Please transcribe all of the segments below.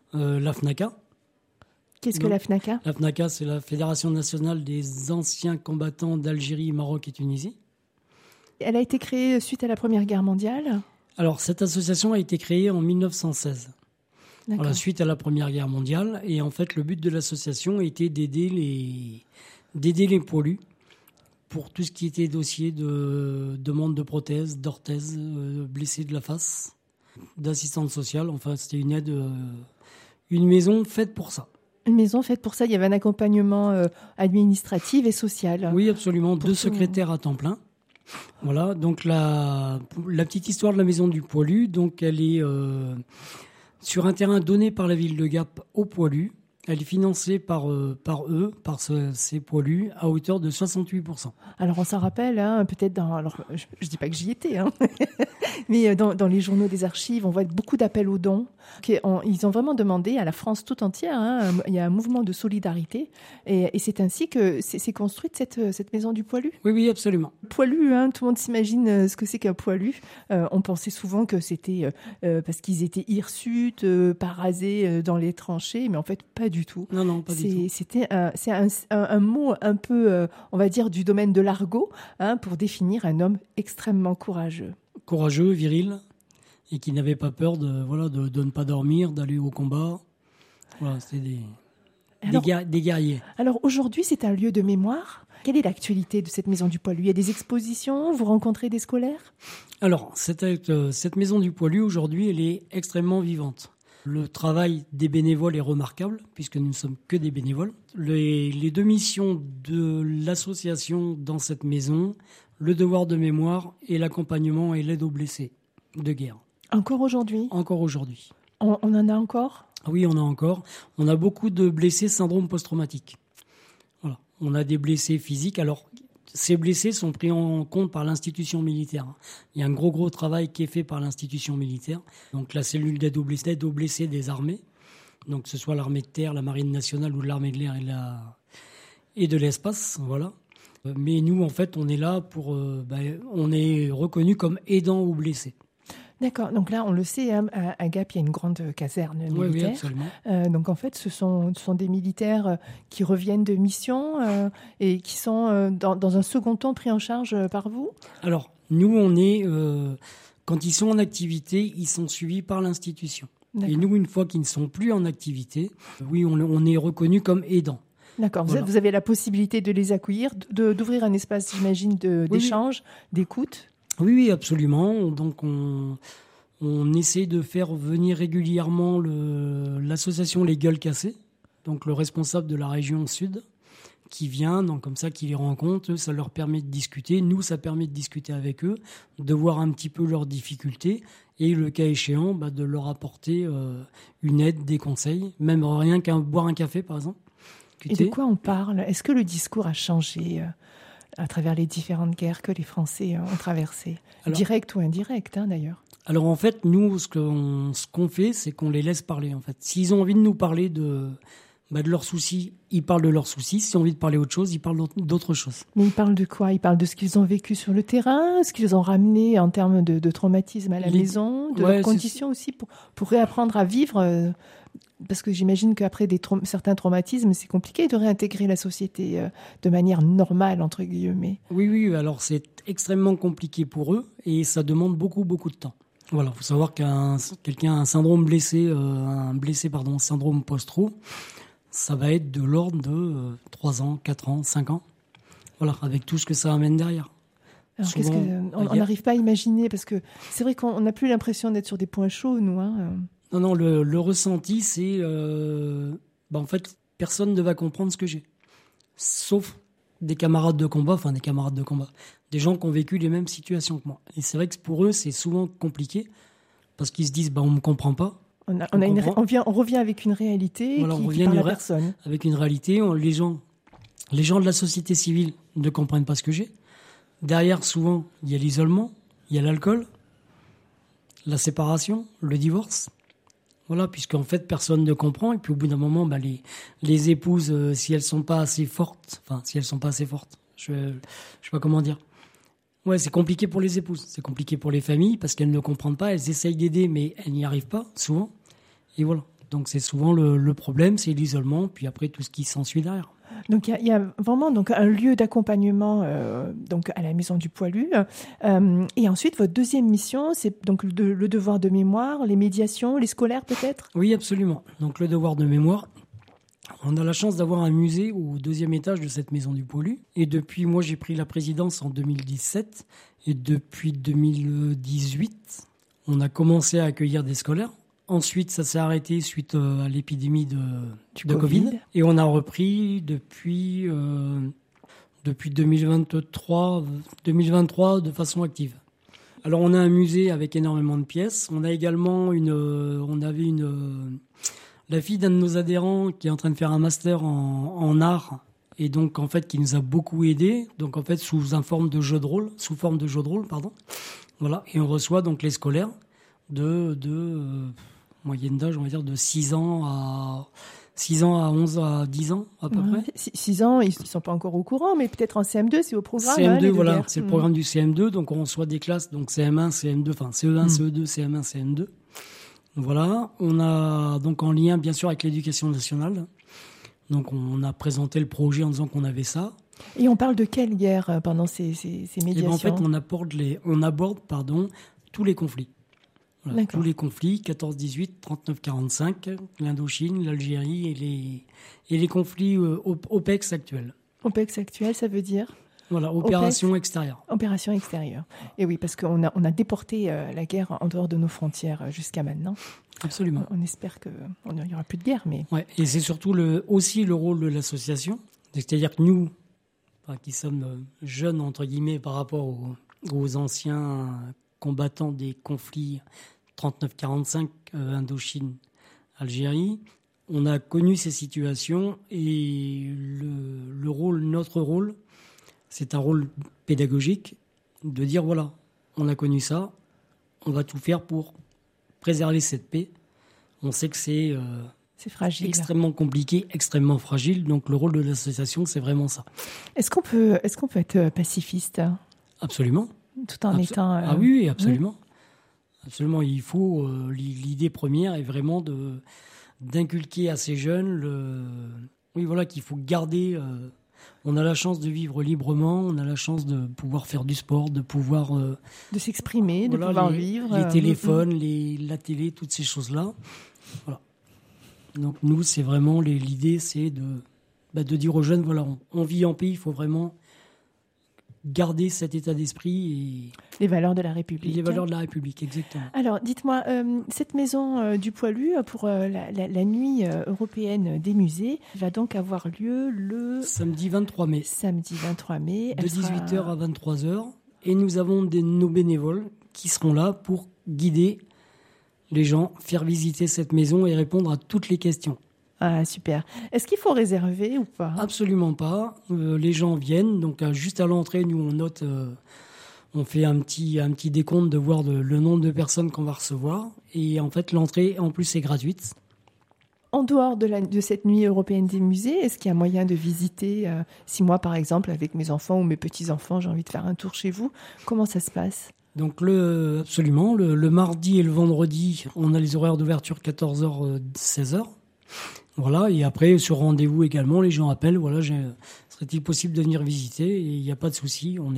La FNACA. Qu'est-ce que la FNACA ? La FNACA, c'est la Fédération nationale des anciens combattants d'Algérie, Maroc et Tunisie. Elle a été créée suite à la Première Guerre mondiale ? Alors, cette association a été créée en 1916. Voilà, suite à la Première Guerre mondiale. Et en fait, le but de l'association était d'aider les poilus pour tout ce qui était dossier de demande de prothèses, d'orthèses, blessés de la face, d'assistance sociale. Enfin, c'était une aide, une maison faite pour ça. Une maison faite pour ça, il y avait un accompagnement administratif et social. Oui, absolument. 2 secrétaires à temps plein. Voilà, donc la petite histoire de la maison du poilu, donc elle est sur un terrain donné par la ville de Gap aux poilus. Elle est financée par ces poilus, à hauteur de 68%. Alors, on s'en rappelle, hein, peut-être dans... Alors, je ne dis pas que j'y étais, hein, mais dans les journaux des archives, on voit beaucoup d'appels aux dons. Ils ont vraiment demandé à la France tout entière, hein, il y a un mouvement de solidarité, et c'est ainsi que c'est construite cette maison du poilu. Oui, absolument. Poilu, hein, tout le monde s'imagine ce que c'est qu'un poilu. On pensait souvent que c'était parce qu'ils étaient hirsutes, parasés dans les tranchées, mais en fait, pas du tout. Non, pas du tout. C'est un mot un peu, on va dire, du domaine de l'argot, hein, pour définir un homme extrêmement courageux. Courageux, viril, et qui n'avait pas peur de ne pas dormir, d'aller au combat. Voilà, c'était des guerriers. Alors aujourd'hui, c'est un lieu de mémoire. Quelle est l'actualité de cette maison du poilu ? Il y a des expositions ? Vous rencontrez des scolaires ? Alors, cette maison du poilu, aujourd'hui, elle est extrêmement vivante. Le travail des bénévoles est remarquable, puisque nous ne sommes que des bénévoles. Les 2 missions de l'association dans cette maison, le devoir de mémoire et l'accompagnement et l'aide aux blessés de guerre. Encore aujourd'hui ? Encore aujourd'hui. On en a encore ? Oui, on a encore. On a beaucoup de blessés syndrome post-traumatique. Voilà. On a des blessés physiques. Alors, ces blessés sont pris en compte par l'institution militaire. Il y a un gros travail qui est fait par l'institution militaire. Donc, la cellule d'aide aux blessés des armées. Donc, que ce soit l'armée de terre, la marine nationale ou l'armée de l'air et de l'espace. Voilà. Mais nous, en fait, on est là on est reconnu comme aidant aux blessés. D'accord, donc là on le sait, hein, à Gap il y a une grande caserne militaire. Oui, absolument. Donc en fait ce sont des militaires qui reviennent de mission et qui sont dans un second temps pris en charge par vous ? Alors nous on est, quand ils sont en activité, ils sont suivis par l'institution. D'accord. Et nous une fois qu'ils ne sont plus en activité, oui on est reconnu comme aidant. D'accord, voilà. Vous avez la possibilité de les accueillir, d'ouvrir un espace j'imagine d'échange, d'écoute ? Oui, absolument. Donc, on essaie de faire venir régulièrement l'association Les Gueules Cassées, donc le responsable de la région Sud, qui vient, donc comme ça, qui les rencontre. Ça leur permet de discuter. Nous, ça permet de discuter avec eux, de voir un petit peu leurs difficultés et, le cas échéant, de leur apporter une aide, des conseils, même rien qu'à boire un café, par exemple. Et de quoi on parle ? Est-ce que le discours a changé à travers les différentes guerres que les Français ont traversées, directes ou indirectes, hein, d'ailleurs. Alors en fait, nous, ce qu'on fait, c'est qu'on les laisse parler. En fait, s'ils ont envie de nous parler de leurs soucis, ils parlent de leurs soucis. S'ils ont envie de parler autre chose, ils parlent d'autre chose. Mais ils parlent de quoi ? Ils parlent de ce qu'ils ont vécu sur le terrain, ce qu'ils ont ramené en termes de traumatisme à la maison, de leurs conditions aussi pour réapprendre à vivre. Parce que j'imagine qu'après certains traumatismes, c'est compliqué de réintégrer la société de manière normale, entre guillemets. Oui, alors c'est extrêmement compliqué pour eux et ça demande beaucoup de temps. Voilà, il faut savoir quelqu'un a un syndrome syndrome post-trau, ça va être de l'ordre de 3 ans, 4 ans, 5 ans. Voilà, avec tout ce que ça amène derrière. Alors, on n'arrive pas à imaginer, parce que c'est vrai qu'on n'a plus l'impression d'être sur des points chauds, nous, hein. Non, le ressenti, c'est... en fait, personne ne va comprendre ce que j'ai. Sauf des camarades de combat, des gens qui ont vécu les mêmes situations que moi. Et c'est vrai que pour eux, c'est souvent compliqué, parce qu'ils se disent, on ne me comprend pas. On revient avec une réalité qui parle à personne. Avec une réalité, les gens de la société civile ne comprennent pas ce que j'ai. Derrière, souvent, il y a l'isolement, il y a l'alcool, la séparation, le divorce. Voilà, puisqu'en fait, personne ne comprend. Et puis, au bout d'un moment, les épouses, si elles sont pas assez fortes, je sais pas comment dire. Ouais, c'est compliqué pour les épouses. C'est compliqué pour les familles parce qu'elles ne comprennent pas. Elles essayent d'aider, mais elles n'y arrivent pas, souvent. Et voilà. Donc c'est souvent le problème, c'est l'isolement, puis après tout ce qui s'ensuit derrière. Donc il y a vraiment donc un lieu d'accompagnement donc à la Maison du Poilu. Et ensuite, votre deuxième mission, c'est donc le devoir de mémoire, les médiations, les scolaires peut-être ? Oui, absolument. Donc le devoir de mémoire. On a la chance d'avoir un musée au deuxième étage de cette Maison du Poilu. Et depuis, moi, j'ai pris la présidence en 2017. Et depuis 2018, on a commencé à accueillir des scolaires. Ensuite, ça s'est arrêté suite à l'épidémie de Covid. Et on a repris depuis 2023 de façon active. Alors, on a un musée avec énormément de pièces. On a également la fille d'un de nos adhérents qui est en train de faire un master en art et donc en fait qui nous a beaucoup aidé. Donc en fait sous forme de jeu de rôle, pardon. Voilà, et on reçoit donc les scolaires de moyenne d'âge, on va dire de 6 ans à 11 à 10 ans à peu près. 6 ans, ils sont pas encore au courant, mais peut-être en CM2, c'est au programme. CM2, voilà, c'est le programme du CM2, donc on reçoit des classes donc CM1, CM2, enfin CE1, CE2, CM1, CM2. Voilà, on a donc en lien bien sûr avec l'éducation nationale. Donc on a présenté le projet en disant qu'on avait ça. Et on parle de quelle guerre pendant ces médiations ? Et ben en fait, on aborde tous les conflits. Voilà, tous les conflits, 14-18, 39-45, l'Indochine, l'Algérie et les conflits OPEX actuels. OPEX actuel, ça veut dire ? Voilà, opération extérieure. Opération extérieure. Et oui, parce qu'on a déporté la guerre en dehors de nos frontières jusqu'à maintenant. Absolument. On espère qu'il n'y aura plus de guerre. Mais... Ouais, et c'est surtout aussi le rôle de l'association. C'est-à-dire que nous, qui sommes jeunes, entre guillemets, par rapport aux anciens combattants des conflits 39-45, Indochine, Algérie, on a connu ces situations et notre rôle, c'est un rôle pédagogique de dire voilà, on a connu ça, on va tout faire pour préserver cette paix. On sait que c'est fragile, extrêmement compliqué, extrêmement fragile. Donc le rôle de l'association, c'est vraiment ça. Est-ce qu'on peut être pacifiste ? Absolument. Tout en étant. Ah oui, absolument. Absolument. Il faut l'idée première est vraiment d'inculquer à ces jeunes qu'il faut garder. On a la chance de vivre librement, on a la chance de pouvoir faire du sport, de pouvoir... de s'exprimer, de pouvoir vivre. Les téléphones, la télé, toutes ces choses-là. Voilà. Donc nous, c'est vraiment l'idée, c'est de dire aux jeunes, voilà, on vit en pays, il faut vraiment garder cet état d'esprit et... Les valeurs de la République. Les valeurs de la République, exactement. Alors, dites-moi, cette Maison du Poilu, pour la nuit européenne des musées, va donc avoir lieu le... Samedi 23 mai. Samedi 23 mai. De 18h à 23h. Et nous avons nos bénévoles qui seront là pour guider les gens, faire visiter cette maison et répondre à toutes les questions. Ah, super. Est-ce qu'il faut réserver ou pas ? Absolument pas. Les gens viennent. Donc, juste à l'entrée, nous, on note... on fait un petit décompte de voir le nombre de personnes qu'on va recevoir. Et en fait, l'entrée, en plus, est gratuite. En dehors de cette nuit européenne des musées, est-ce qu'il y a moyen de visiter, si moi, par exemple, avec mes enfants ou mes petits-enfants, j'ai envie de faire un tour chez vous, comment ça se passe ? Donc, absolument. Le mardi et le vendredi, on a les horaires d'ouverture 14h, 16h. Voilà. Et après, sur rendez-vous également, les gens appellent. Voilà, serait-il possible de venir visiter ? Et il n'y a pas de souci. On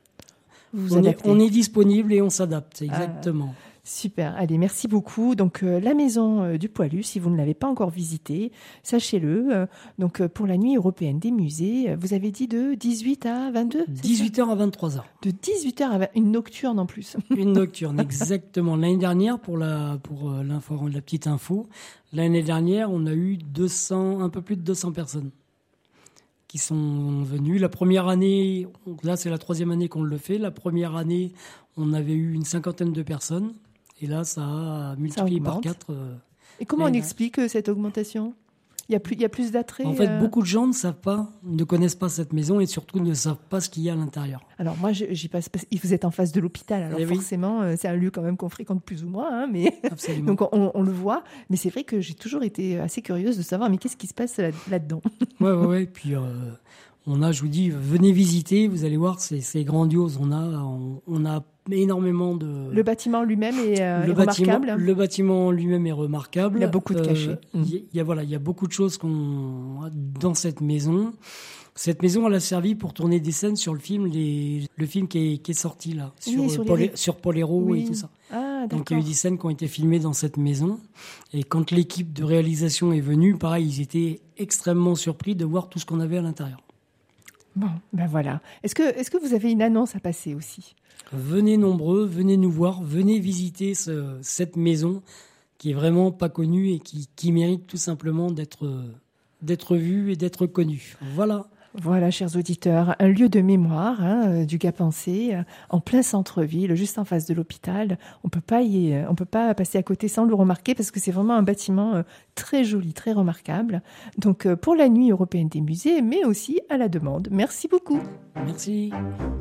est disponible et on s'adapte, exactement. Super, allez, merci beaucoup. Donc la Maison du Poilu, si vous ne l'avez pas encore visitée, sachez-le. Donc pour la nuit européenne des musées, vous avez dit de 18 à 22 18h à 23h. De 18h à une nocturne en plus. Une nocturne, exactement. L'année dernière, pour la petite info, l'année dernière, on a eu un peu plus de 200 personnes qui sont venus. La première année, là c'est la 3e année qu'on le fait, la première année on avait eu une 50aine de personnes et là ça a multiplié par 4. Et comment on explique cette augmentation ? Il y a plus d'attrait. En fait, beaucoup de gens ne connaissent pas cette maison et surtout ne savent pas ce qu'il y a à l'intérieur. Alors moi, j'y passe. Vous êtes en face de l'hôpital, alors forcément, c'est un lieu quand même qu'on fréquente plus ou moins, hein, mais donc on le voit. Mais c'est vrai que j'ai toujours été assez curieuse de savoir, mais qu'est-ce qui se passe là-dedans ? Ouais. Puis je vous dis, venez visiter, vous allez voir, c'est grandiose. On a énormément de... Le bâtiment lui-même est remarquable. Le bâtiment lui-même est remarquable. Il y a beaucoup de cachets. Il y a beaucoup de choses dans cette maison. Cette maison, elle a servi pour tourner des scènes sur le film qui est sorti là, sur Paul Hérault et tout ça. Ah, donc il y a eu des scènes qui ont été filmées dans cette maison. Et quand l'équipe de réalisation est venue, pareil, ils étaient extrêmement surpris de voir tout ce qu'on avait à l'intérieur. Bon, ben voilà. Est-ce que vous avez une annonce à passer aussi ? Venez nombreux, venez nous voir, venez visiter cette maison qui est vraiment pas connue et qui mérite tout simplement d'être vue et d'être connue. Voilà. Voilà, chers auditeurs, un lieu de mémoire du Gap-Pensée, en plein centre-ville, juste en face de l'hôpital. On peut pas passer à côté sans le remarquer parce que c'est vraiment un bâtiment très joli, très remarquable. Donc pour la nuit européenne des musées, mais aussi à la demande. Merci beaucoup. Merci.